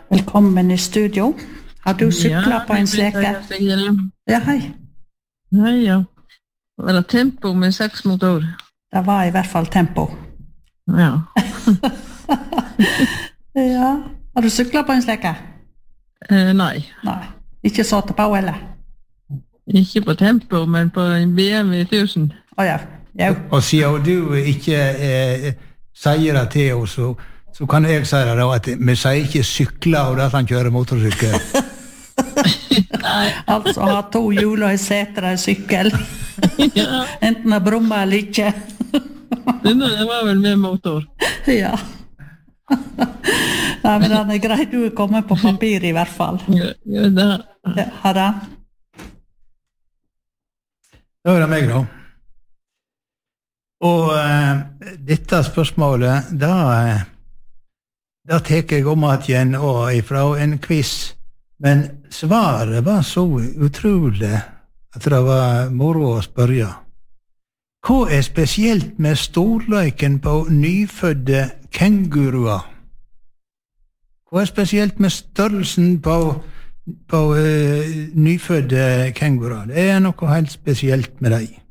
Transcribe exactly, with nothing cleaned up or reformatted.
Velkommen i studio. Har du cyklet ja, på en sleke? Ja, hei. Hei, ja. Var det tempo med seks motor? Det var i hvert fall tempo. Ja. Ja. Har du cyklet på en sleke? Eh, nei. Nei. Ikke satt på, eller? Ikke på tempo, men på en B M W tusen. Å ja. Ja. Og siden du ikke eh, sier det til oss, så, så kan jeg si det da, at vi sier ikke sykler og at han kjører motorsykkel. Altså ha to hjul og en seter og en sykkel. Ja. Enten å brumme eller ikke. Det var vel med motor. Ja. Nei, men den er greit, du er kommet på papir i hvert fall. Ja, ja det. Ja, har det? Da er det meg da. Og uh, dette spørsmålet, da, da tek jeg om at igjen og ifra en quiz. Men svaret var så utrolig at det var moro å spørre. Hva er spesielt med storløyken på nyfødde kenguruer? Hva er spesielt med størrelsen på, på uh, nyfødde kenguruer? Det er noe helt spesielt med dem.